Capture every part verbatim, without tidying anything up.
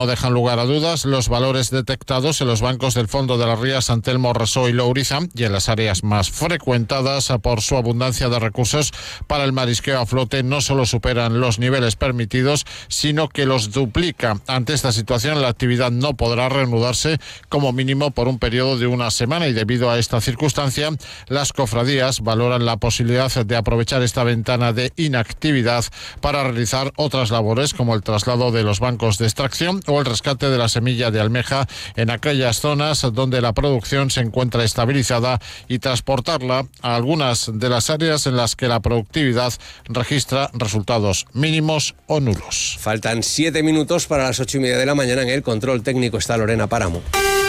No dejan lugar a dudas los valores detectados en los bancos del Fondo de las Rías, San Telmo, Resó y Louriza, y en las áreas más frecuentadas por su abundancia de recursos para el marisqueo a flote no solo superan los niveles permitidos, sino que los duplica. Ante esta situación, la actividad no podrá reanudarse como mínimo por un periodo de una semana, y debido a esta circunstancia, las cofradías valoran la posibilidad de aprovechar esta ventana de inactividad para realizar otras labores, como el traslado de los bancos de extracción o el rescate de la semilla de almeja en aquellas zonas donde la producción se encuentra estabilizada, y transportarla a algunas de las áreas en las que la productividad registra resultados mínimos o nulos. Faltan siete minutos para las ocho y media de la mañana. En el control técnico está Lorena Páramo.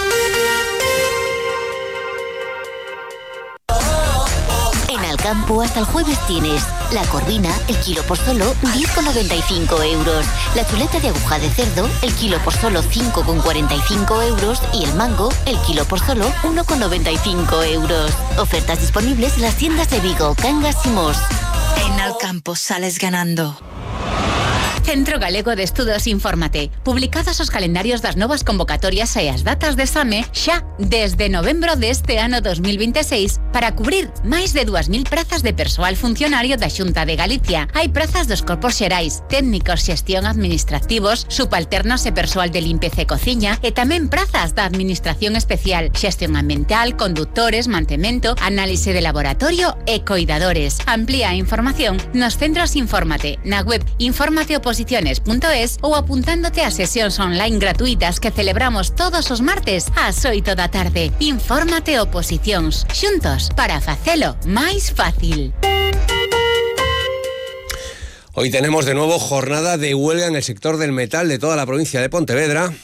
Campo hasta el jueves tienes la corvina, el kilo por solo diez con noventa y cinco euros, la chuleta de aguja de cerdo, el kilo por solo cinco con cuarenta y cinco euros, y el mango, el kilo por solo uno con noventa y cinco euros. Ofertas disponibles en las tiendas de Vigo, Cangas y Mos. En Alcampo sales ganando. Centro Galego de Estudos Infórmate. Publicados os calendarios das novas convocatorias e as datas de exame xa desde novembro deste ano dos mil veintiséis para cubrir máis de dúas mil prazas de persoal funcionario da Xunta de Galicia. Hai prazas dos corpos xerais, técnicos, xestión administrativos, subalternos e persoal de limpeza e cociña, e tamén prazas da Administración Especial, xestión ambiental, conductores, mantemento, análise de laboratorio e coidadores. Amplía a información nos centros Infórmate, na web infórmate oposiciones punto es ou apuntándote a sesións online gratuitas que celebramos todos os martes ás oito da tarde. Infórmate Oposicións, xuntos para facelo máis fácil. Hoy tenemos de nuevo jornada de huelga en el sector del metal de toda la provincia de Pontevedra.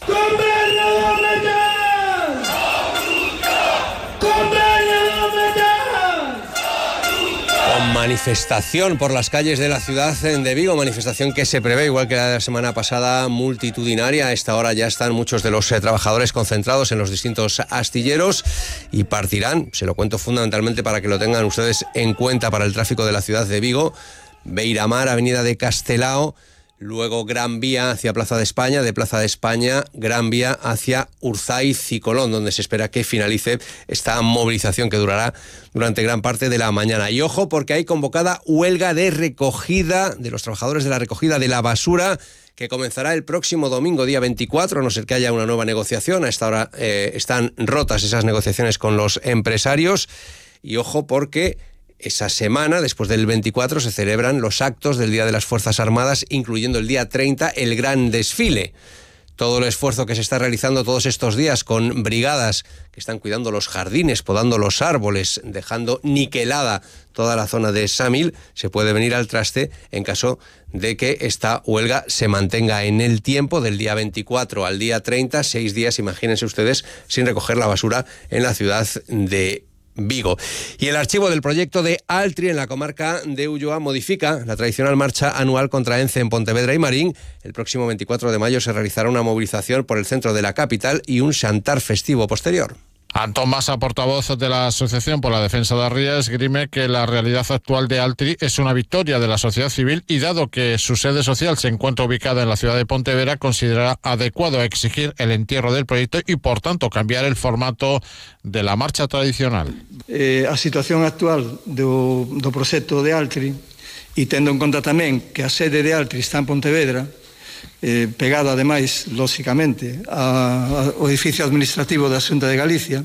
Manifestación por las calles de la ciudad de Vigo, manifestación que se prevé, igual que la de la semana pasada, multitudinaria. A esta hora ya están muchos de los eh, trabajadores concentrados en los distintos astilleros y partirán, se lo cuento fundamentalmente para que lo tengan ustedes en cuenta, para el tráfico de la ciudad de Vigo: Beiramar, Avenida de Castelao, luego Gran Vía hacia Plaza de España, de Plaza de España, Gran Vía hacia Urzaiz y Colón, donde se espera que finalice esta movilización que durará durante gran parte de la mañana. Y ojo, porque hay convocada huelga de recogida de los trabajadores de la recogida de la basura, que comenzará el próximo domingo, día veinticuatro, a no ser que haya una nueva negociación. A esta hora eh, están rotas esas negociaciones con los empresarios. Y ojo, porque esa semana, después del veinticuatro, se celebran los actos del Día de las Fuerzas Armadas, incluyendo el día treinta, el gran desfile. Todo el esfuerzo que se está realizando todos estos días con brigadas que están cuidando los jardines, podando los árboles, dejando niquelada toda la zona de Samil, se puede venir al traste en caso de que esta huelga se mantenga en el tiempo, del día veinticuatro al día treinta, seis días, imagínense ustedes, sin recoger la basura en la ciudad de Vigo. Y el archivo del proyecto de Altri en la comarca de Ulloa modifica la tradicional marcha anual contra ENCE en Pontevedra y Marín. El próximo veinticuatro de mayo se realizará una movilización por el centro de la capital y un xantar festivo posterior. Antón Masa, portavoz de la Asociación por la Defensa da Ría, esgrime que la realidad actual de Altri es una victoria de la sociedad civil, y dado que su sede social se encuentra ubicada en la ciudad de Pontevedra, considera adecuado exigir el entierro del proyecto y, por tanto, cambiar el formato de la marcha tradicional. Eh, a situación actual do, do proxecto de Altri, e tendo en conta tamén que a sede de Altri está en Pontevedra, Eh, pegado ademais, lóxicamente, ao edificio administrativo da Xunta de Galicia,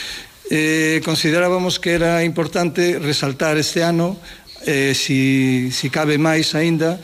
eh, considerábamos que era importante resaltar este ano, eh, si, si cabe máis aínda,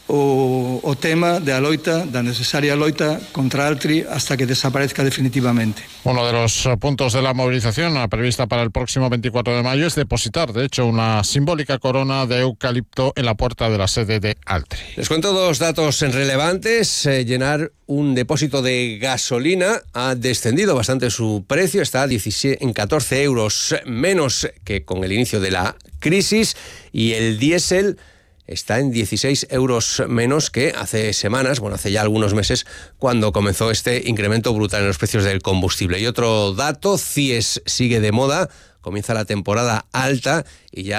o, o tema da loita, da necesaria loita contra Altri hasta que desaparezca definitivamente. Uno de los puntos de la movilización prevista para el próximo veinticuatro de mayo es depositar, de hecho, una simbólica corona de eucalipto en la puerta de la sede de Altri. Les cuento dos datos relevantes. Eh, llenar un depósito de gasolina ha descendido bastante su precio, está a diecisiete, en catorce euros menos que con el inicio de la crisis, y el diésel está en dieciséis euros menos que hace semanas, bueno, hace ya algunos meses, cuando comenzó este incremento brutal en los precios del combustible. Y otro dato, CIES sigue de moda, comienza la temporada alta y ya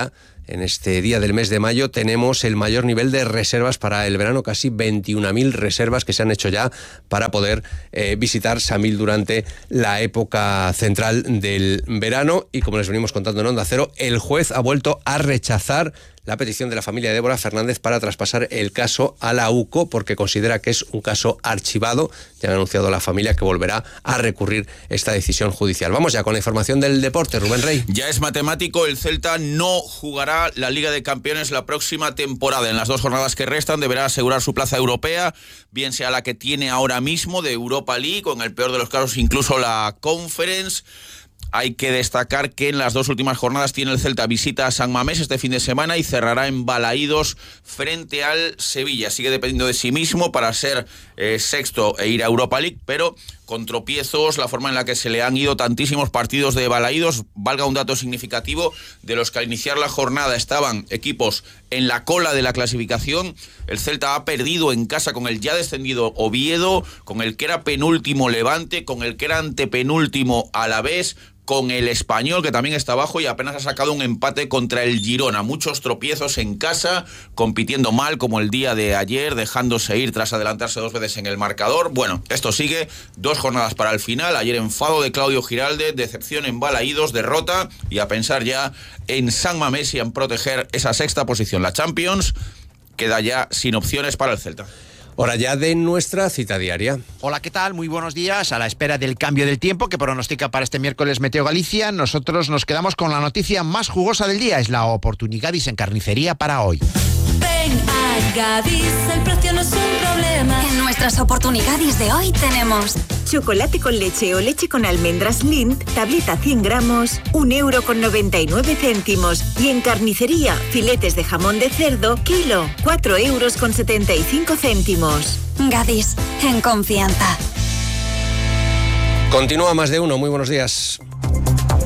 en este día del mes de mayo tenemos el mayor nivel de reservas para el verano, casi veintiuna mil reservas que se han hecho ya para poder eh, visitar Samil durante la época central del verano. Y como les venimos contando en Onda Cero, el juez ha vuelto a rechazar la petición de la familia de Débora Fernández para traspasar el caso a la U C O porque considera que es un caso archivado. Ya ha anunciado la familia que volverá a recurrir esta decisión judicial. Vamos ya con la información del deporte. Rubén Rey. Ya es matemático, el Celta no jugará la Liga de Campeones la próxima temporada. En las dos jornadas que restan deberá asegurar su plaza europea, bien sea la que tiene ahora mismo de Europa League o en el peor de los casos incluso la Conference. Hay que destacar que en las dos últimas jornadas tiene el Celta visita a San Mamés este fin de semana y cerrará en Balaídos frente al Sevilla. Sigue dependiendo de sí mismo para ser eh, sexto e ir a Europa League, pero con tropiezos, la forma en la que se le han ido tantísimos partidos de Balaídos, valga un dato significativo, de los que al iniciar la jornada estaban equipos en la cola de la clasificación. El Celta ha perdido en casa con el ya descendido Oviedo, con el que era penúltimo Levante, con el que era antepenúltimo Alavés, con el Español, que también está abajo y apenas ha sacado un empate contra el Girona. Muchos tropiezos en casa, compitiendo mal como el día de ayer, dejándose ir tras adelantarse dos veces en el marcador. Bueno, esto sigue, dos jornadas para el final. Ayer enfado de Claudio Giralde, decepción en Balaídos, derrota, y a pensar ya en San Mamés y en proteger esa sexta posición. La Champions queda ya sin opciones para el Celta. Hora ya de nuestra cita diaria. Hola, ¿qué tal? Muy buenos días. A la espera del cambio del tiempo que pronostica para este miércoles Meteo Galicia, nosotros nos quedamos con la noticia más jugosa del día. Es la Oportunigadis en carnicería para hoy. Ven a Gadis, el precio no es un problema. En nuestras Oportunigadis de hoy tenemos chocolate con leche o leche con almendras Lindt, tableta cien gramos, un euro con noventa y nueve céntimos. Y en carnicería, filetes de jamón de cerdo, kilo, cuatro euros con setenta y cinco céntimos. Gadis, en confianza. Continúa Más de Uno, muy buenos días.